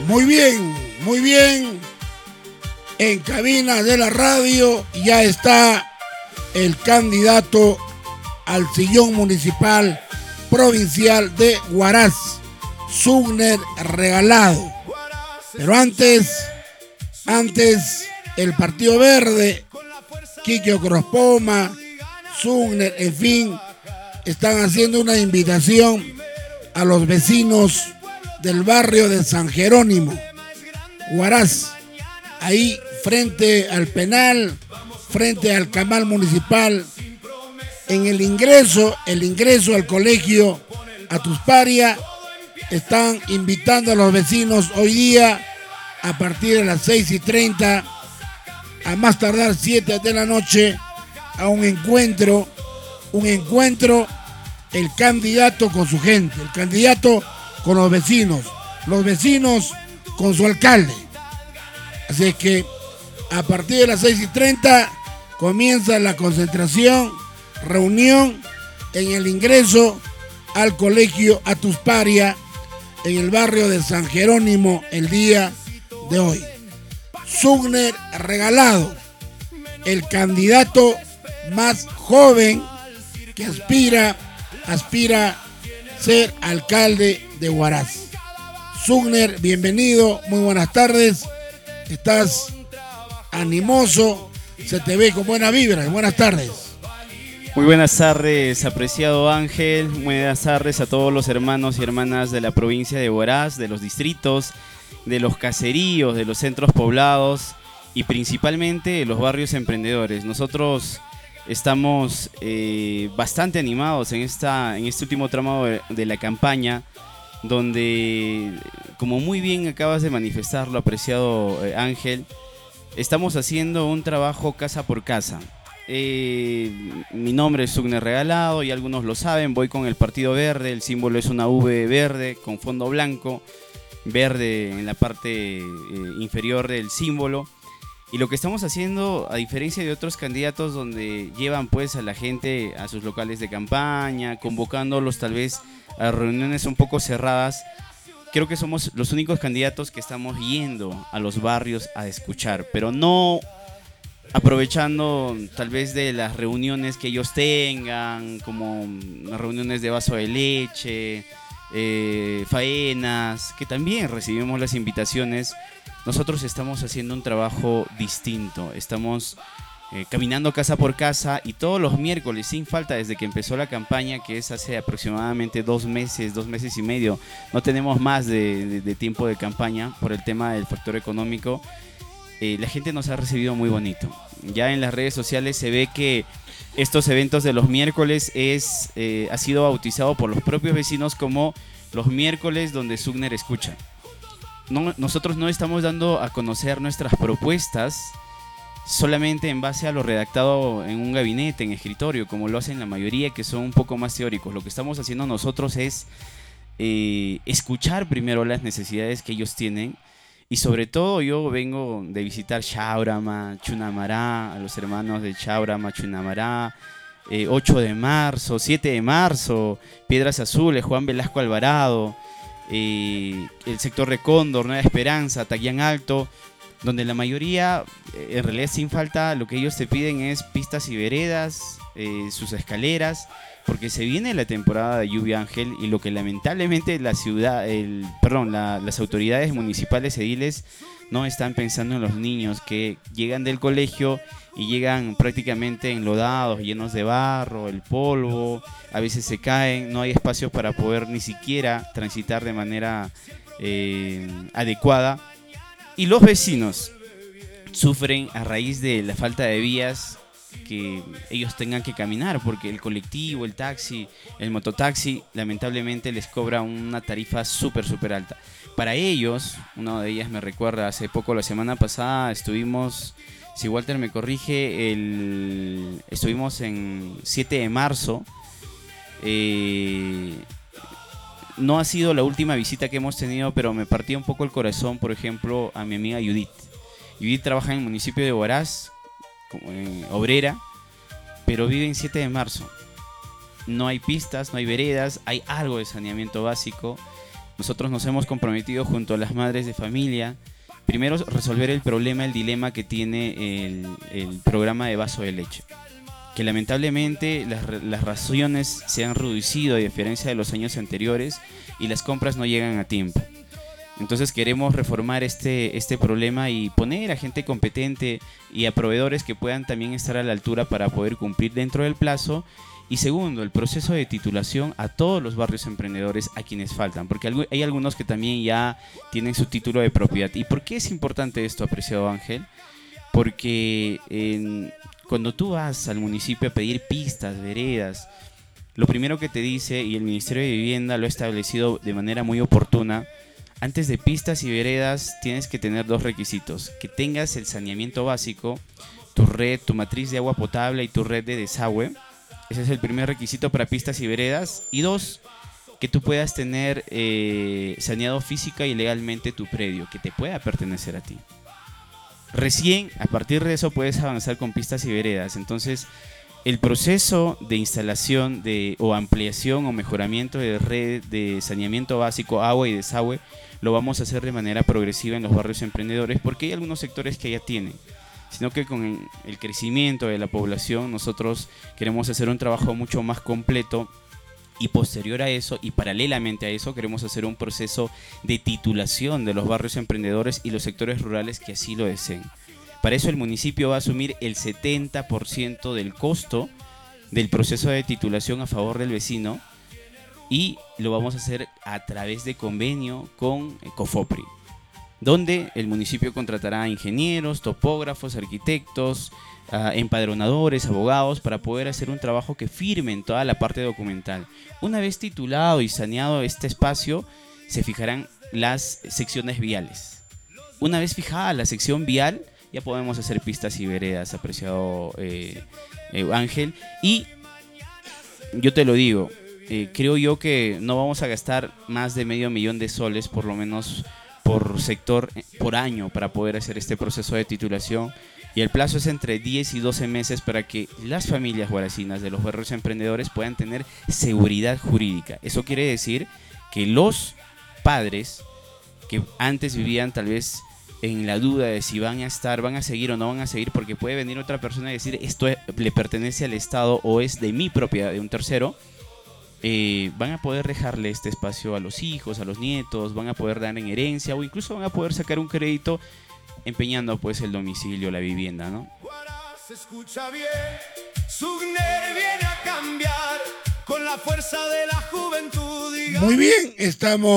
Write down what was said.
Muy bien, muy bien. En cabina de la radio ya está el candidato al sillón municipal provincial de Huaraz, Sugner Regalado. Pero antes el Partido Verde, Quique Crospoma, Sugner, en fin, están haciendo una invitación a los vecinos del barrio de San Jerónimo, Huaraz, ahí frente al penal, frente al camal municipal, en el ingreso al colegio Atusparia. Están invitando a los vecinos hoy día a partir de las 6:30, a más tardar 7 de la noche, a un encuentro, el candidato con su gente, el candidato con los vecinos con su alcalde. Así es que a partir de las 6:30 comienza la concentración, reunión en el ingreso al colegio Atusparia, en el barrio de San Jerónimo, el día de hoy. Sugner Regalado, el candidato más joven que aspira a ser alcalde de Huaraz. Sugner, bienvenido, muy buenas tardes. Estás animoso, se te ve con buena vibra. Buenas tardes. Muy buenas tardes, apreciado Ángel. Buenas tardes a todos los hermanos y hermanas de la provincia de Huaraz, de los distritos, de los caseríos, de los centros poblados y principalmente de los barrios emprendedores. Nosotros estamos bastante animados en este último tramo de la campaña, donde, como muy bien acabas de manifestarlo, apreciado Ángel, estamos haciendo un trabajo casa por casa. Mi nombre es Sugner Regalado y algunos lo saben. Voy con el Partido Verde. El símbolo es una V verde con fondo blanco, verde en la parte inferior del símbolo. Y lo que estamos haciendo, a diferencia de otros candidatos donde llevan pues a la gente a sus locales de campaña, convocándolos tal vez a reuniones un poco cerradas, creo que somos los únicos candidatos que estamos yendo a los barrios a escuchar, pero no aprovechando tal vez de las reuniones que ellos tengan, como reuniones de vaso de leche, faenas, que también recibimos las invitaciones. Nosotros estamos haciendo un trabajo distinto, estamos caminando casa por casa y todos los miércoles, sin falta, desde que empezó la campaña, que es hace aproximadamente 2 meses y medio, no tenemos más de tiempo de campaña por el tema del factor económico. La gente nos ha recibido muy bonito. Ya en las redes sociales se ve que estos eventos de los miércoles ha sido bautizado por los propios vecinos como los miércoles donde Sugner escucha. Nosotros no estamos dando a conocer nuestras propuestas solamente en base a lo redactado en un gabinete, en escritorio, como lo hacen la mayoría, que son un poco más teóricos. Lo que estamos haciendo nosotros es escuchar primero las necesidades que ellos tienen. Y sobre todo yo vengo de visitar Chaurama, Chunamará, a los hermanos de Chaurama, Chunamará, 8 de marzo, 7 de marzo, Piedras Azules, Juan Velasco Alvarado, el sector de Cóndor, Nueva Esperanza, Taguián Alto, donde la mayoría, en realidad sin falta, lo que ellos te piden es pistas y veredas, sus escaleras, porque se viene la temporada de lluvia, Ángel, y lo que lamentablemente las autoridades municipales ediles no están pensando en los niños que llegan del colegio y llegan prácticamente enlodados, llenos de barro, el polvo, a veces se caen, no hay espacios para poder ni siquiera transitar de manera adecuada. Y los vecinos sufren a raíz de la falta de vías, que ellos tengan que caminar, porque el colectivo, el taxi, el mototaxi, lamentablemente les cobra una tarifa súper alta. Para ellos, una de ellas me recuerda, hace poco, la semana pasada, estuvimos, si Walter me corrige, estuvimos en 7 de marzo. No ha sido la última visita que hemos tenido, pero me partía un poco el corazón, por ejemplo, a mi amiga Judith. Judith trabaja en el municipio de Huaraz, obrera, pero vive en 7 de marzo. No hay pistas, no hay veredas, hay algo de saneamiento básico nosotros nos hemos comprometido junto a las madres de familia, primero resolver el problema, el dilema que tiene el programa de vaso de leche. Que lamentablemente las raciones se han reducido a diferencia de los años anteriores y las compras no llegan a tiempo. Entonces queremos reformar este problema y poner a gente competente y a proveedores que puedan también estar a la altura para poder cumplir dentro del plazo. Y segundo, el proceso de titulación a todos los barrios emprendedores a quienes faltan, porque hay algunos que también ya tienen su título de propiedad. ¿Y por qué es importante esto, apreciado Ángel? Porque cuando tú vas al municipio a pedir pistas, veredas, lo primero que te dice, y el Ministerio de Vivienda lo ha establecido de manera muy oportuna, antes de pistas y veredas tienes que tener dos requisitos: que tengas el saneamiento básico, tu red, tu matriz de agua potable y tu red de desagüe. Ese es el primer requisito para pistas y veredas. Y dos, que tú puedas tener saneado física y legalmente tu predio, que te pueda pertenecer a ti. Recién, a partir de eso, puedes avanzar con pistas y veredas. Entonces, el proceso de instalación o ampliación o mejoramiento de red de saneamiento básico, agua y desagüe, lo vamos a hacer de manera progresiva en los barrios emprendedores, porque hay algunos sectores que ya tienen, sino que con el crecimiento de la población nosotros queremos hacer un trabajo mucho más completo. Y posterior a eso, y paralelamente a eso, queremos hacer un proceso de titulación de los barrios emprendedores y los sectores rurales que así lo deseen. Para eso el municipio va a asumir el 70% del costo del proceso de titulación a favor del vecino, y lo vamos a hacer a través de convenio con COFOPRI, donde el municipio contratará ingenieros, topógrafos, arquitectos, empadronadores, abogados, para poder hacer un trabajo que firmen toda la parte documental. Una vez titulado y saneado este espacio, se fijarán las secciones viales. Una vez fijada la sección vial, ya podemos hacer pistas y veredas, apreciado Ángel. Y yo te lo digo, creo yo que no vamos a gastar más de $500,000 de soles, por lo menos por sector, por año, para poder hacer este proceso de titulación. Y el plazo es entre 10 y 12 meses para que las familias guaracinas de los barrios emprendedores puedan tener seguridad jurídica. Eso quiere decir que los padres que antes vivían tal vez en la duda de si van a seguir o no van a seguir, porque puede venir otra persona y decir esto le pertenece al Estado o es de mi propiedad, de un tercero, van a poder dejarle este espacio a los hijos, a los nietos, van a poder dar en herencia o incluso van a poder sacar un crédito empeñando pues el domicilio, la vivienda, ¿no? Se escucha bien, Sugner viene a cambiar con la fuerza de la juventud. Muy bien, estamos